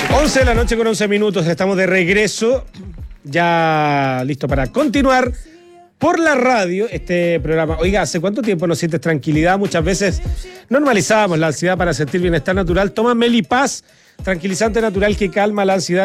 11 de la noche con 11 minutos, estamos de regreso, ya listo para continuar por la radio este programa. Oiga, ¿hace cuánto tiempo no sientes tranquilidad? Muchas veces normalizábamos la ansiedad para sentir bienestar natural. Toma Melipaz, tranquilizante natural que calma la ansiedad